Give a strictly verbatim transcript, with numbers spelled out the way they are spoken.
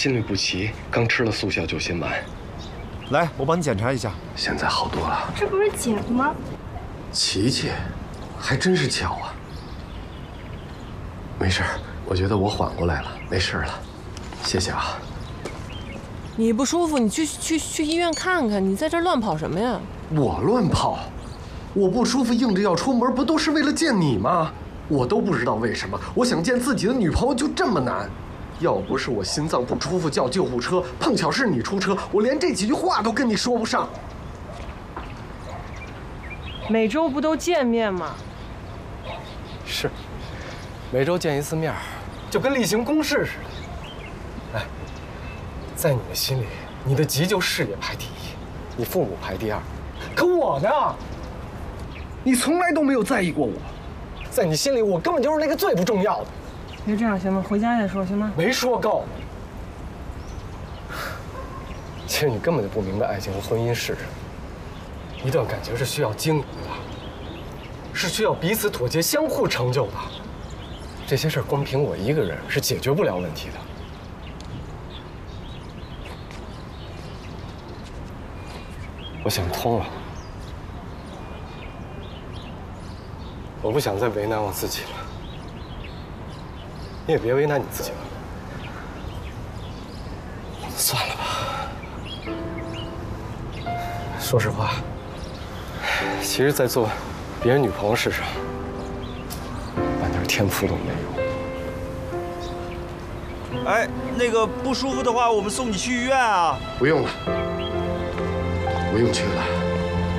心律不齐，刚吃了速效救心丸。 来，我帮你检查一下。 现在好多了。 这不是姐夫吗？ 琪琪，还真是巧啊。没事儿，我觉得我缓过来了，没事了，谢谢啊。 你不舒服，你去去去医院看看。你在这乱跑什么呀？ 我乱跑？我不舒服，硬着要出门，不都是为了见你吗？我都不知道为什么，我想见自己的女朋友就这么难。要不是我心脏不舒服叫救护车，碰巧是你出车，我连这几句话都跟你说不上。 每周不都见面吗？ 是，每周见一次面，就跟例行公事似的。哎，在你的心里，你的急救事业排第一，你父母排第二，可我呢？你从来都没有在意过我，在你心里，我根本就是那个最不重要的。 别这样行吗？回家再说行吗？ 没说够。其实你根本就不明白爱情和婚姻是什么。一段感情是需要经营的，是需要彼此妥协、相互成就的。这些事儿光凭我一个人是解决不了问题的。我想通了，我不想再为难我自己了。你也别为难你自己了，算了吧。说实话，其实，在做别人女朋友事上，半点天赋都没有。 哎，那个不舒服的话，我们送你去医院啊。 不用了，不用去了。